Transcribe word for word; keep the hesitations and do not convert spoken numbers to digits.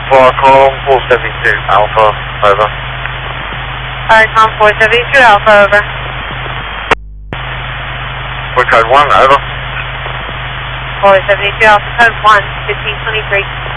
four, call four seventy-two Alpha, over. Alright, com four seventy-two Alpha, over. For code one, over. four seventy-two Alpha, code one, fifteen twenty-three.